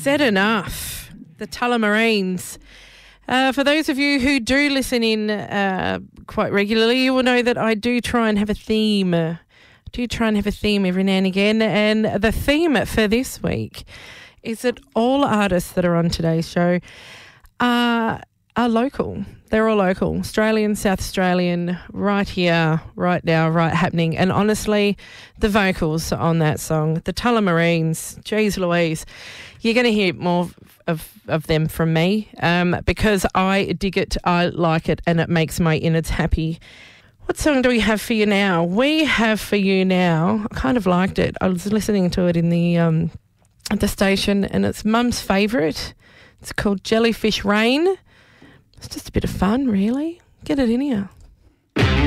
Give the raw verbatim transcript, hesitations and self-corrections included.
Said Enough, the Tullamarines. Uh, for those of you who do listen in uh, quite regularly, you will know that I do try and have a theme. I do try and have a theme every now and again. And the theme for this week is that all artists that are on today's show are, are local. They're all local, Australian, South Australian, right here, right now, right happening. And honestly, the vocals on that song, the Tullamarines, geez Louise, you're going to hear more of, of them from me um, because I dig it, I like it, and it makes my innards happy. What song do we have for you now? We have for you now, I kind of liked it. I was listening to it in the um, at the station, and it's Mum's favourite. It's called Jellyfish Rain. It's just a bit of fun, really. Get it in here.